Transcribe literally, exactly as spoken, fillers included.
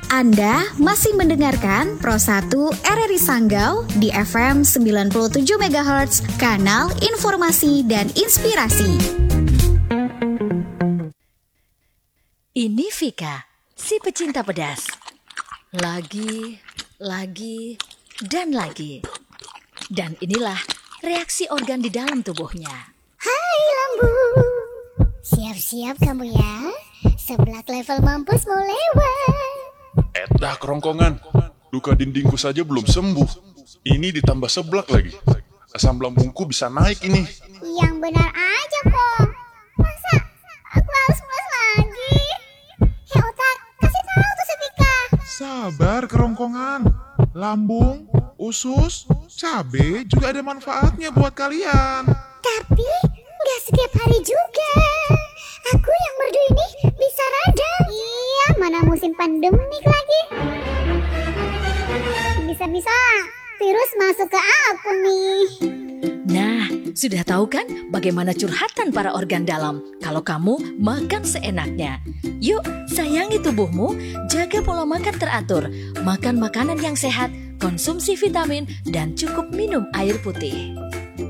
Anda masih mendengarkan Pro satu R R I Sanggau di F M sembilan puluh tujuh megahertz, kanal informasi dan inspirasi. Ini Vika, si pecinta pedas. Lagi, lagi, dan lagi. Dan inilah reaksi organ di dalam tubuhnya. Hai lambu, siap-siap kamu ya. Seblak level mampus mau lewat. Edah kerongkongan, luka dindingku saja belum sembuh. Ini ditambah seblak lagi. Asam lambungku bisa naik ini. Yang benar aja kok. Masa aku harus mulai lagi? Hei otak, kasih tahu tuh Sevika. Sabar kerongkongan. Lambung, usus, cabe juga ada manfaatnya buat kalian. Tapi nggak setiap hari juga. Aku yang merdu ini bisa rada. Iya, mana musim pandemik lagi. Bisa-bisa virus masuk ke aku nih. Nah, sudah tahu kan bagaimana curhatan para organ dalam kalau kamu makan seenaknya? Yuk, sayangi tubuhmu, jaga pola makan teratur, makan makanan yang sehat, konsumsi vitamin, dan cukup minum air putih.